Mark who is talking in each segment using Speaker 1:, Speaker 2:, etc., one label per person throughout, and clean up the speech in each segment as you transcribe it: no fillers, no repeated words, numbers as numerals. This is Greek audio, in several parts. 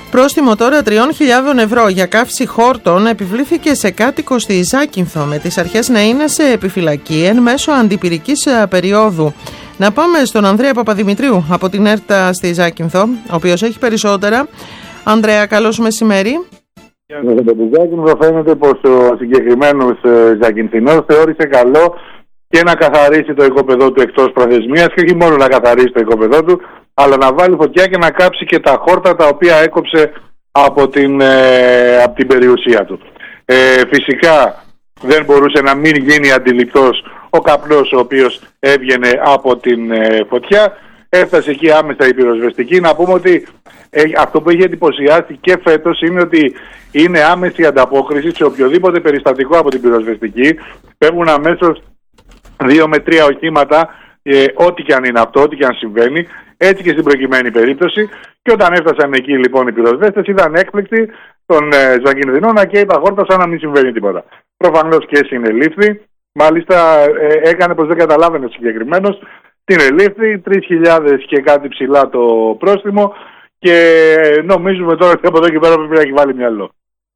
Speaker 1: Πρόστιμο τώρα 3.000 ευρώ για καύση χόρτων επιβλήθηκε σε κάτοικο στη Ζάκυνθο, με τις αρχές να είναι σε επιφυλακή εν μέσω αντιπυρικής περίοδου. Να πάμε στον Ανδρέα Παπαδημητρίου από την ΕΡΤ στη Ζάκυνθο, ο οποίος έχει περισσότερα. Ανδρέα, καλώς μεσημέρι.
Speaker 2: Από τη Ζάκυνθο φαίνεται πως ο συγκεκριμένος Ζακυνθινός θεώρησε καλό και να καθαρίσει το οικόπεδό του εκτός προθεσμίας, και όχι μόνο να καθαρίσει το οικόπεδό του, αλλά να βάλει φωτιά και να κάψει και τα χόρτα τα οποία έκοψε από την περιουσία του. Φυσικά δεν μπορούσε να μην γίνει αντιληπτός ο καπνός ο οποίος έβγαινε από την φωτιά. Έφτασε εκεί άμεσα η πυροσβεστική. Να πούμε ότι αυτό που έχει εντυπωσιάσει και φέτος είναι ότι είναι άμεση ανταπόκριση σε οποιοδήποτε περιστατικό από την πυροσβεστική. Πέφτουν αμέσως 2 με 3 οχήματα, ό,τι και αν είναι αυτό, ό,τι και αν συμβαίνει. Έτσι και στην προκειμένη περίπτωση. Και όταν έφτασαν εκεί λοιπόν οι πυροσβέστες, ήταν έκπληκτοι των Ζακυνθινών να καίει τα χόρτα σαν να μην συμβαίνει τίποτα. Προφανώς και συνελήφθη. Μάλιστα έκανε πως δεν καταλάβαινε ο συγκεκριμένος. Την ελήφθη, 3.000 και κάτι ψηλά το πρόστιμο, και νομίζουμε τώρα ότι από εδώ και πέρα πρέπει να έχει βάλει μυαλό.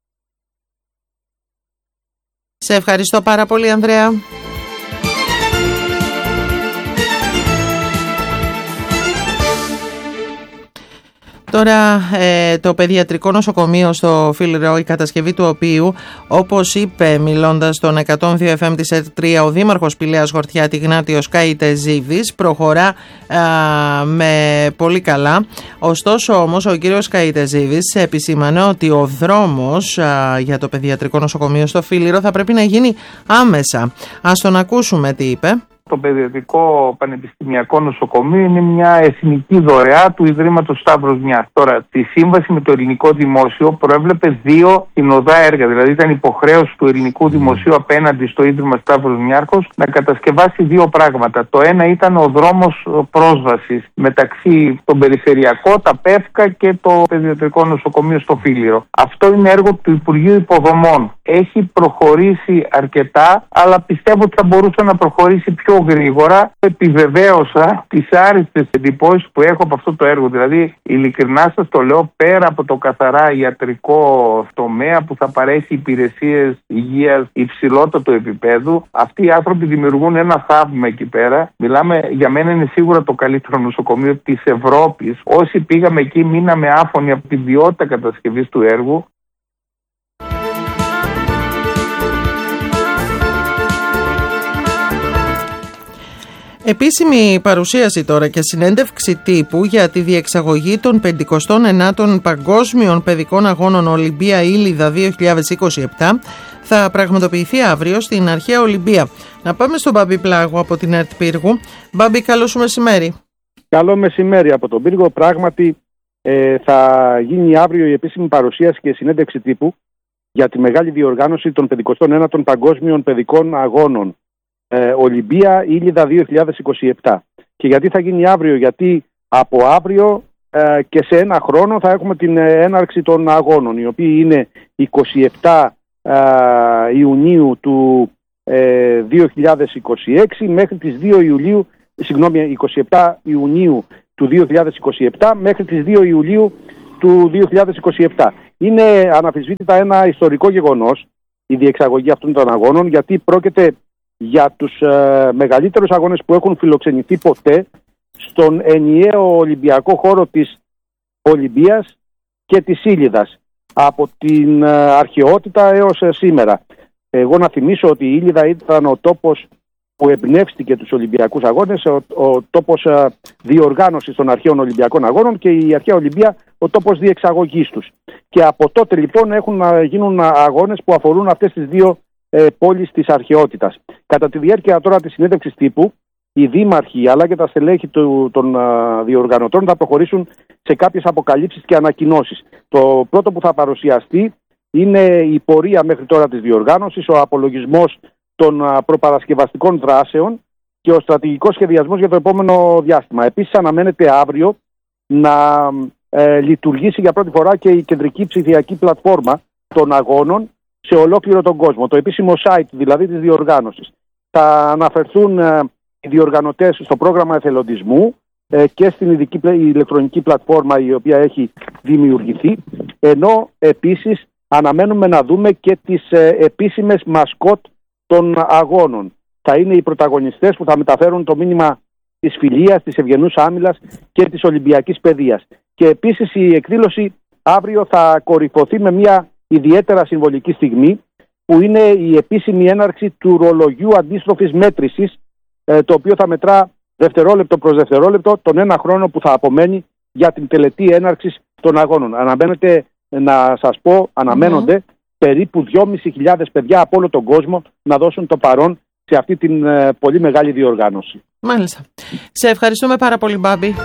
Speaker 1: Σε ευχαριστώ πάρα πολύ, Ανδρέα. Τώρα το παιδιατρικό νοσοκομείο στο Φίλιρο, η κατασκευή του οποίου, όπως είπε μιλώντας στον 102 FM της ΕΡΤ3 ο Δήμαρχος Πηλαίας Χορτιάτη Γνάτιος Καΐτεζίδης, προχωρά με πολύ καλά. Ωστόσο όμως ο κύριος Καΐτεζίδης επισήμανε ότι ο δρόμος για το παιδιατρικό νοσοκομείο στο Φίλιρο θα πρέπει να γίνει άμεσα. Ας τον ακούσουμε τι είπε.
Speaker 3: Το Παιδιατρικό Πανεπιστημιακό Νοσοκομείο είναι μια εθνική δωρεά του Ιδρύματος Σταύρος Μιάχος. Τώρα, τη σύμβαση με το ελληνικό δημόσιο προέβλεπε 2 συνοδά έργα. Δηλαδή, ήταν υποχρέωση του ελληνικού δημοσίου απέναντι στο Ίδρυμα Σταύρος Μιάχος να κατασκευάσει 2 πράγματα. Το ένα ήταν ο δρόμος πρόσβασης μεταξύ των περιφερειακών, τα ΠΕΦΚΑ και το Παιδιατρικό Νοσοκομείο στο Φίλιρο. Αυτό είναι έργο του Υπουργείου Υποδομών. Έχει προχωρήσει αρκετά, αλλά πιστεύω ότι θα μπορούσε να προχωρήσει πιο γρήγορα. Επιβεβαίωσα τις άριστες εντυπώσεις που έχω από αυτό το έργο. Δηλαδή, ειλικρινά σας το λέω, πέρα από το καθαρά ιατρικό τομέα που θα παρέχει υπηρεσίες υγείας υψηλότατου επίπεδου, αυτοί οι άνθρωποι δημιουργούν ένα θαύμα εκεί πέρα. Μιλάμε, για μένα είναι σίγουρα το καλύτερο νοσοκομείο της Ευρώπης. Όσοι πήγαμε εκεί μείναμε άφωνοι από την ποιότητα κατασκευής του έργου.
Speaker 1: Επίσημη παρουσίαση τώρα και συνέντευξη τύπου για τη διεξαγωγή των 59ων Παγκόσμιων Παιδικών Αγώνων Ολυμπία Ήλιδα 2027 θα πραγματοποιηθεί αύριο στην Αρχαία Ολυμπία. Να πάμε στον Μπάμπη Πλάγου από την ΕΡΤ Πύργου. Μπάμπη, καλό σου μεσημέρι.
Speaker 4: Καλό μεσημέρι από τον Πύργο. Πράγματι θα γίνει αύριο η επίσημη παρουσίαση και συνέντευξη τύπου για τη μεγάλη διοργάνωση των 59ων Παγκόσμιων Παιδικών Αγώνων Ολυμπία Ήλιδα 2027. Και γιατί θα γίνει αύριο? Γιατί από αύριο και σε ένα χρόνο θα έχουμε την έναρξη των αγώνων, οι οποίοι είναι 27 Ιουνίου του 2026 μέχρι τις 27 Ιουνίου του 2027 μέχρι τις 2 Ιουλίου του 2027. Είναι αναμφισβήτητα ένα ιστορικό γεγονός η διεξαγωγή αυτών των αγώνων, γιατί πρόκειται για τους μεγαλύτερους αγώνες που έχουν φιλοξενηθεί ποτέ στον ενιαίο Ολυμπιακό χώρο της Ολυμπίας και της Ήλιδας, από την αρχαιότητα έως σήμερα. Εγώ να θυμίσω ότι η Ήλιδα ήταν ο τόπος που εμπνεύστηκε τους Ολυμπιακούς αγώνες, ο τόπος διοργάνωσης των αρχαίων Ολυμπιακών αγώνων, και η αρχαία Ολυμπία ο τόπος διεξαγωγής τους. Και από τότε λοιπόν γίνουν αγώνες που αφορούν αυτές τις 2 πόλεις της αρχαιότητας. Κατά τη διάρκεια τώρα της συνέντευξης τύπου, οι δήμαρχοι αλλά και τα στελέχη των διοργανωτών θα προχωρήσουν σε κάποιες αποκαλύψεις και ανακοινώσεις. Το πρώτο που θα παρουσιαστεί είναι η πορεία μέχρι τώρα της διοργάνωσης, ο απολογισμός των προπαρασκευαστικών δράσεων και ο στρατηγικός σχεδιασμός για το επόμενο διάστημα. Επίσης αναμένεται αύριο να λειτουργήσει για πρώτη φορά και η κεντρική ψηφιακή πλατφόρμα των αγώνων σε ολόκληρο τον κόσμο, το επίσημο site δηλαδή της διοργάνωσης. Θα αναφερθούν οι διοργανωτές στο πρόγραμμα εθελοντισμού και στην ειδική ηλεκτρονική πλατφόρμα η οποία έχει δημιουργηθεί. ενώ επίσης αναμένουμε να δούμε και τις επίσημες μασκότ των αγώνων. Θα είναι οι πρωταγωνιστές που θα μεταφέρουν το μήνυμα της φιλίας, της ευγενούς άμυλας και της Ολυμπιακής παιδείας. Και επίσης η εκδήλωση αύριο θα κορυφωθεί με μια ιδιαίτερα συμβολική στιγμή, που είναι η επίσημη έναρξη του ρολογιού αντίστροφης μέτρησης, το οποίο θα μετρά δευτερόλεπτο προς δευτερόλεπτο τον ένα χρόνο που θα απομένει για την τελετή έναρξης των αγώνων. Αναμένονται περίπου 2.500 παιδιά από όλο τον κόσμο να δώσουν το παρόν σε αυτή την πολύ μεγάλη διοργάνωση.
Speaker 1: Μάλιστα. Σε ευχαριστούμε πάρα πολύ, Μπάμπη.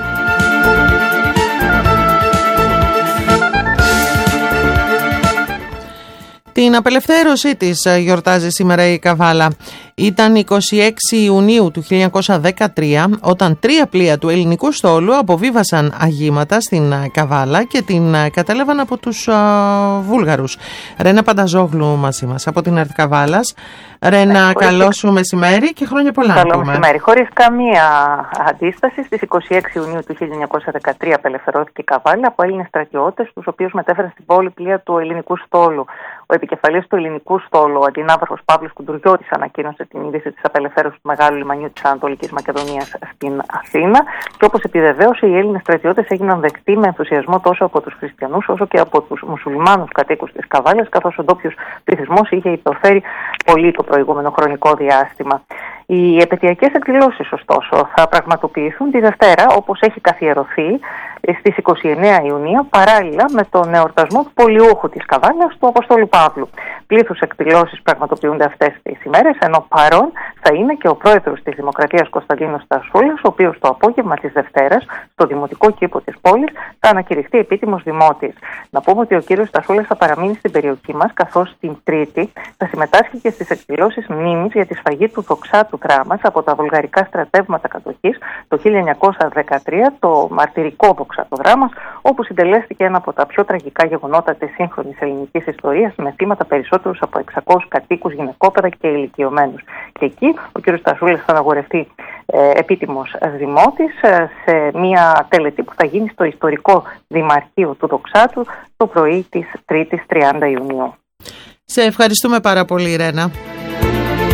Speaker 1: Την απελευθέρωσή της γιορτάζει σήμερα η Καβάλα. Ήταν 26 Ιουνίου του 1913 όταν 3 πλοία του ελληνικού στόλου αποβίβασαν αγήματα στην Καβάλα και την κατέλαβαν από τους Βούλγαρους. Ρένα Πανταζόγλου μαζί μας από την ΕΡΤ Καβάλας. Ρένα, καλό σου μεσημέρι και χρόνια πολλά.
Speaker 5: Καλό μεσημέρι. Χωρίς καμία αντίσταση, στις 26 Ιουνίου του 1913 απελευθερώθηκε η Καβάλα από Έλληνες στρατιώτες, τους οποίους μετέφεραν στην πόλη πλοία του ελληνικού στόλου. Ο επικεφαλής του ελληνικού στόλου, ο αντινάβαρχος Παύλος Κουντουριώτης, ανακοίνωσε την είδηση της απελευθέρωσης του μεγάλου λιμανιού της Ανατολικής Μακεδονίας στην Αθήνα. Και όπως επιβεβαίωσε, οι Έλληνες στρατιώτες έγιναν δεκτοί με ενθουσιασμό τόσο από τους χριστιανούς όσο και από τους μουσουλμάνους κατοίκους της Καβάλας, καθώς ο ντόπιος πληθυσμός είχε υποφέρει πολύ το προηγούμενο χρονικό διάστημα. Οι επαιτειακές εκδηλώσεις, ωστόσο, θα πραγματοποιηθούν τη Δευτέρα, όπως έχει καθιερωθεί, στις 29 Ιουνίου, παράλληλα με τον εορτασμό του πολιούχου της Καβάλας, του Αποστόλου Παύλου. Πλήθους εκδηλώσεις πραγματοποιούνται αυτές τις ημέρες, ενώ παρόν θα είναι και ο πρόεδρος της Δημοκρατίας Κωνσταντίνος Στασούλας, ο οποίος το απόγευμα της Δευτέρας, στο Δημοτικό Κήπο της πόλης, θα ανακηρυχθεί επίτιμος δημότης. Να πούμε ότι ο κύριος Στασούλας θα παραμείνει στην περιοχή μας, καθώς την Τρίτη θα συμμετάσχει και στις εκδηλώσεις μνήμης για τη σφαγή του δοξάτου δράμας από τα βουλγαρικά στρατεύματα κατοχής το 1913, το μαρτυρικό δοξάτο δράμας, όπου συντελέστηκε ένα από τα πιο τραγικά γεγονότα της σύγχρονης ελληνικής ιστορίας, με θύματα περισσότερους από 600 κατοίκους, γυναικόπαιδα και ηλικιωμένους. Και εκεί ο κ. Στασούλας θα αναγορευτεί επίτιμος δημότης σε μια τελετή που θα γίνει στο ιστορικό Δημαρχείο του Δοξάτου το πρωί της 3ης 30 Ιουνίου.
Speaker 1: Σε ευχαριστούμε πάρα πολύ, Ρένα.